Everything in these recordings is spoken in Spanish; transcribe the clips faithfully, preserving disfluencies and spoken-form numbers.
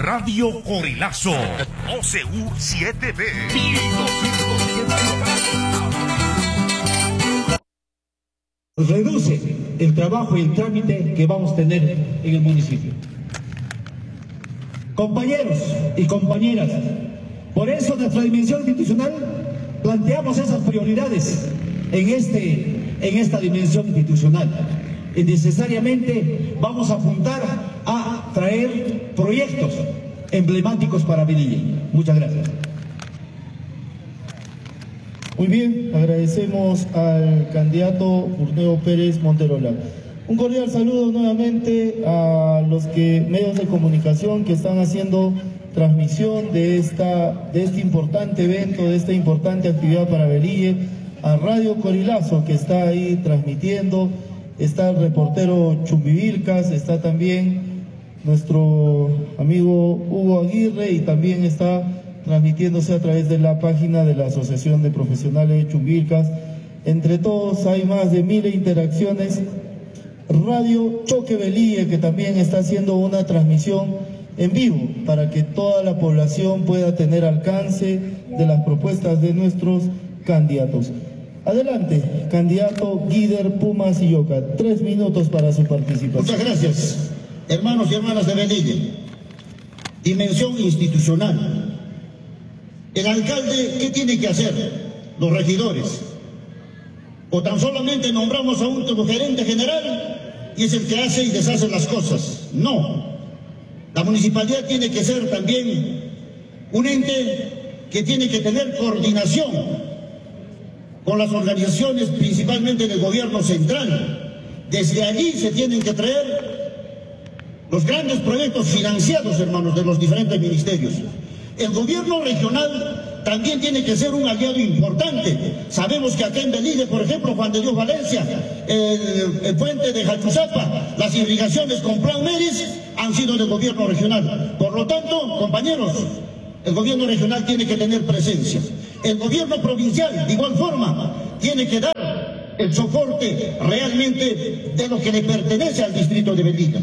Radio Corilazo, O C U siete B. Reduce el trabajo y el trámite que vamos a tener en el municipio. Compañeros y compañeras, por eso nuestra dimensión institucional planteamos esas prioridades en, este, en esta dimensión institucional. Y necesariamente vamos a apuntar a traer proyectos emblemáticos para Velilla. Muchas gracias. Muy bien, agradecemos al candidato Urneo Pérez Monterola. Un cordial saludo nuevamente a los que, medios de comunicación que están haciendo transmisión de, esta, de este importante evento, de esta importante actividad para Velilla, a Radio Corilazo que está ahí transmitiendo, está el reportero Chumbivilcas, está también nuestro amigo Hugo Aguirre y también está transmitiéndose a través de la página de la Asociación de Profesionales de Chumbivilcas. Entre todos hay más de mil interacciones. Radio Choque Velilla, que también está haciendo una transmisión en vivo para que toda la población pueda tener alcance de las propuestas de nuestros candidatos. Adelante, candidato Guider Puma Silloca, tres minutos para su participación. Muchas gracias, hermanos y hermanas de Velilla. Dimensión institucional. El alcalde, ¿qué tiene que hacer? Los regidores. O tan solamente nombramos a un gerente general y es el que hace y deshace las cosas. No. La municipalidad tiene que ser también un ente que tiene que tener coordinación con las organizaciones, principalmente del gobierno central. Desde allí se tienen que traer los grandes proyectos financiados, hermanos, de los diferentes ministerios. El gobierno regional también tiene que ser un aliado importante. Sabemos que acá en Velilla, por ejemplo, Juan de Dios Valencia, el, el puente de Jachuzapa, las irrigaciones con Plan Meris han sido del gobierno regional. Por lo tanto, compañeros, el gobierno regional tiene que tener presencia. El gobierno provincial, de igual forma, tiene que dar el soporte realmente de lo que le pertenece al distrito de Velilla.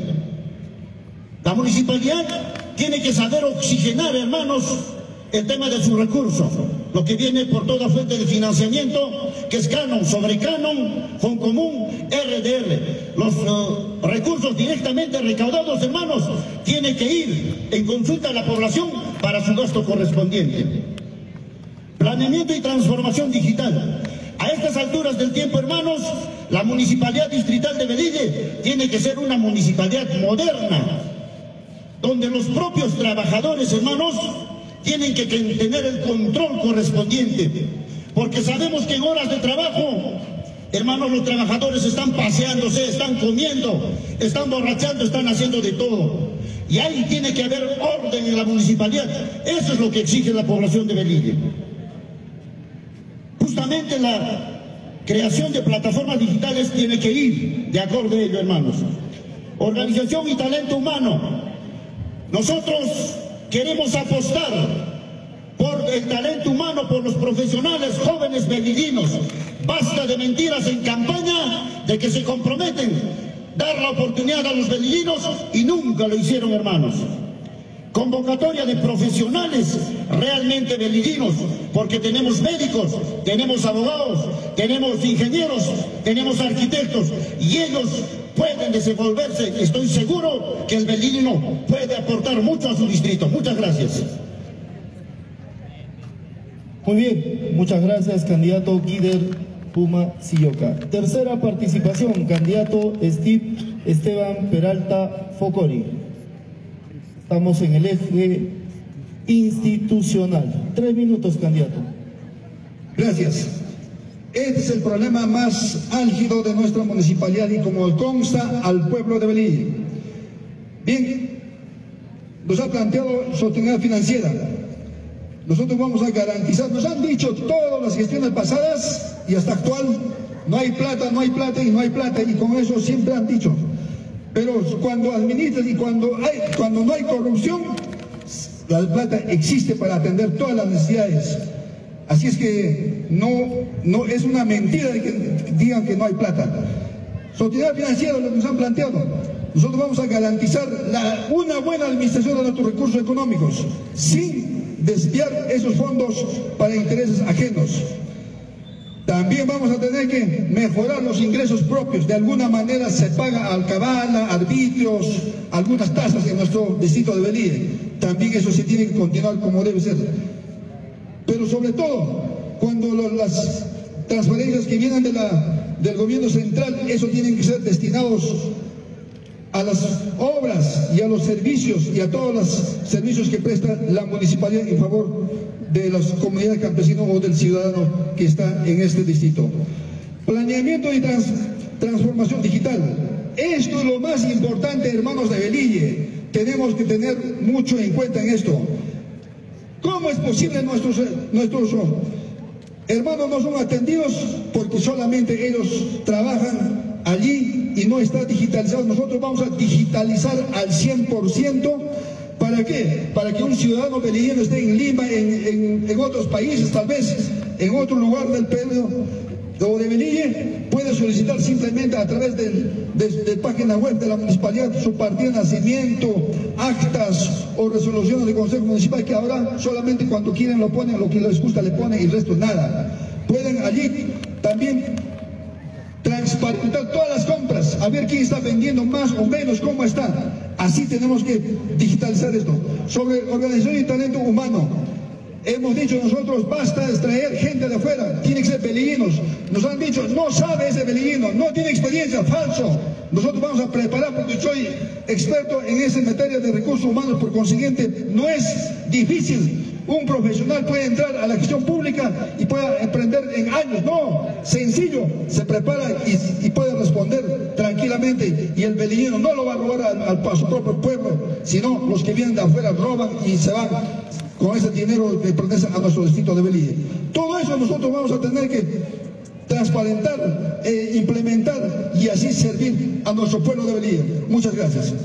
La municipalidad tiene que saber oxigenar, hermanos, el tema de sus recursos, lo que viene por toda fuente de financiamiento, que es canon, sobre canon, Fondo Común, R D R. Los uh, recursos directamente recaudados, hermanos, tienen que ir en consulta a la población para su gasto correspondiente. Planeamiento y transformación digital. A estas alturas del tiempo, hermanos, la municipalidad distrital de Velilla tiene que ser una municipalidad moderna, donde los propios trabajadores, hermanos, tienen que tener el control correspondiente, porque sabemos que en horas de trabajo, hermanos, los trabajadores están paseándose, están comiendo, están borrachando, están haciendo de todo. Y ahí tiene que haber orden en la municipalidad. Eso es lo que exige la población de Velilla. Justamente la creación de plataformas digitales tiene que ir de acuerdo a ello, hermanos. Organización y talento humano. Nosotros queremos apostar por el talento humano, por los profesionales jóvenes velillinos. Basta de mentiras en campaña de que se comprometen dar la oportunidad a los velillinos y nunca lo hicieron, hermanos. Convocatoria de profesionales realmente velillinos, porque tenemos médicos, tenemos abogados, tenemos ingenieros, tenemos arquitectos y ellos pueden desenvolverse. Estoy seguro que el velillino puede aportar mucho a su distrito. Muchas gracias. Muy bien, muchas gracias, candidato Guider Puma Silloca. Tercera participación, candidato Steve Esteban Peralta Focori. Estamos en el eje institucional. Tres minutos, candidato. Gracias. Este es el problema más álgido de nuestra municipalidad y como consta al pueblo de Velilla. Bien, nos ha planteado sostenibilidad financiera. Nosotros vamos a garantizar, nos han dicho todas las gestiones pasadas y hasta actual, no hay plata, no hay plata y no hay plata, y con eso siempre han dicho. Pero cuando administran y cuando, hay, cuando no hay corrupción, la plata existe para atender todas las necesidades. Así es que no, no es una mentira de que digan que no hay plata. Sostenibilidad financiera, lo que nos han planteado. nosotros vamos a garantizar la, una buena administración de nuestros recursos económicos, sin desviar esos fondos para intereses ajenos. También vamos a tener que mejorar los ingresos propios. De alguna manera se paga alcabala, arbitrios, algunas tasas en nuestro distrito de Velille. También eso se tiene que continuar como debe ser. Pero sobre todo, cuando lo, las transferencias que vienen de la, del gobierno central, eso tienen que ser destinados a las obras y a los servicios y a todos los servicios que presta la municipalidad en favor de las comunidades campesinas o del ciudadano que está en este distrito. Planeamiento y trans, transformación digital. Esto es lo más importante, hermanos de Velille. Tenemos que tener mucho en cuenta en esto. ¿Cómo es posible nuestros, nuestros hermanos no son atendidos? Porque solamente ellos trabajan allí y no está digitalizado. Nosotros vamos a digitalizar al cien por ciento. ¿Para qué? Para que un ciudadano velillero esté en Lima, en, en, en otros países, tal vez en otro lugar del Perú o de Velille, puede solicitar simplemente a través de, de, de página web de la municipalidad su partida de nacimiento, actas o resoluciones del Consejo Municipal, que ahora solamente cuando quieren lo ponen, lo que les gusta le ponen y el resto nada. Pueden allí también transparentar todas las compras, a ver quién está vendiendo más o menos, cómo está. Así tenemos que digitalizar esto. Sobre organización y talento humano, hemos dicho nosotros, basta de traer gente de afuera, tiene que ser velillinos. Nos han dicho, no sabe ese velillino, no tiene experiencia, falso. Nosotros vamos a preparar, porque soy experto en esa materia de recursos humanos, por consiguiente, no es difícil. Un profesional puede entrar a la gestión pública y puede emprender en años. No, sencillo, se prepara y, y puede responder tranquilamente. Y el velillino no lo va a robar al, al, a su propio pueblo, sino los que vienen de afuera roban y se van con ese dinero que pertenece a nuestro distrito de Velille. Todo eso nosotros vamos a tener que transparentar, eh, implementar y así servir a nuestro pueblo de Velille. Muchas gracias.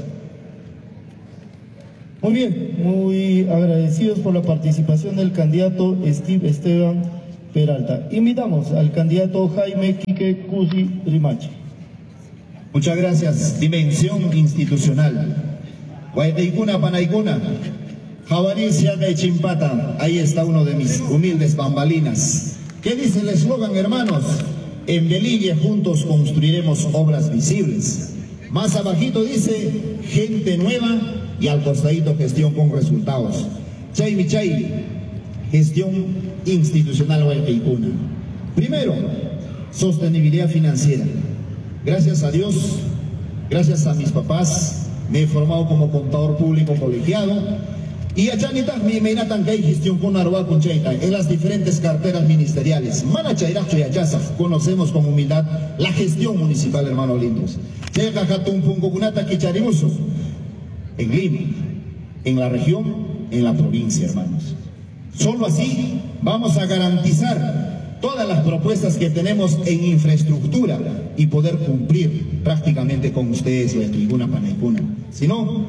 Muy bien, muy agradecidos por la participación del candidato Steve Esteban Peralta. Invitamos al candidato Jaime Quique Cusi Rimachi. Muchas gracias. Dimensión institucional. Guayteicuna Panaicuna, Jabalí Siaga y Chimpata. Ahí está uno de mis humildes bambalinas. ¿Qué dice el eslogan, hermanos? En Velille juntos construiremos obras visibles. Más abajito dice gente nueva y al costadito gestión con resultados. Chay Michay, gestión institucional Guayteicuna. Primero, sostenibilidad financiera. Gracias a Dios, gracias a mis papás, me he formado como contador público colegiado. Y allá mi meinatan que hay gestión con Aruá con Chaita en las diferentes carteras ministeriales. Mana Chairacho y Ayasaf, conocemos con humildad la gestión municipal, hermanos lindos. Llega Jatun Puncogunata Kicharimuso, en Lima, en la región, en la provincia, hermanos. Solo así vamos a garantizar todas las propuestas que tenemos en infraestructura y poder cumplir prácticamente con ustedes, Guayteicuna Panaicuna. Si no,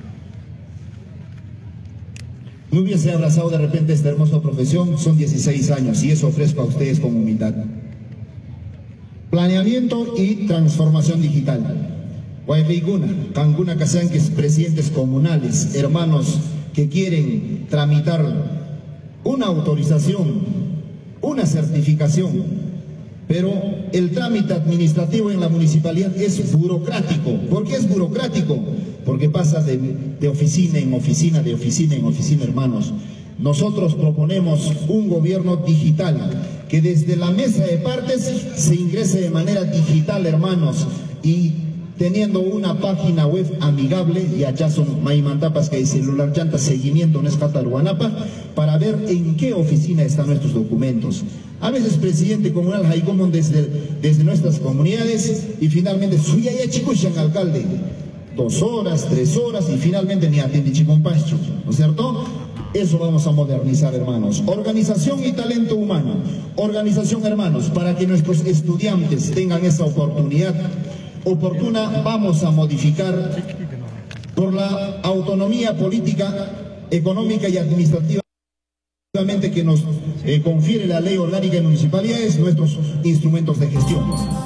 no hubiese abrazado de repente esta hermosa profesión. Son dieciséis años y eso ofrezco a ustedes con humildad. Planeamiento y transformación digital. Guayteicuna, Cancuna Casanques, presidentes comunales, hermanos que quieren tramitar una autorización, una certificación, pero el trámite administrativo en la municipalidad es burocrático. ¿Por qué es burocrático? Porque pasa de, de oficina en oficina, de oficina en oficina, hermanos. Nosotros proponemos un gobierno digital, que desde la mesa de partes se ingrese de manera digital, hermanos, y teniendo una página web amigable, y allá son maimantapas que hay celular llanta seguimiento en Escataruanapa, para ver en qué oficina están nuestros documentos. A veces presidente comunal Jaikomon desde, desde nuestras comunidades, y finalmente suya ya chicushan alcalde, dos horas, tres horas, y finalmente ni atiende chicompacho, ¿no es cierto? Eso vamos a modernizar, hermanos. Organización y talento humano. Organización, hermanos, para que nuestros estudiantes tengan esa oportunidad oportuna, vamos a modificar por la autonomía política, económica y administrativa que nos eh, confiere la ley orgánica de municipalidades nuestros instrumentos de gestión.